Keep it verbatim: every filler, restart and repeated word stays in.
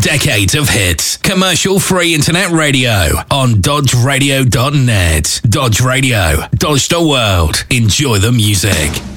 Decades of hits. Commercial-free internet radio on dodge radio dot net. Dodge Radio. Dodge the world. Enjoy the music.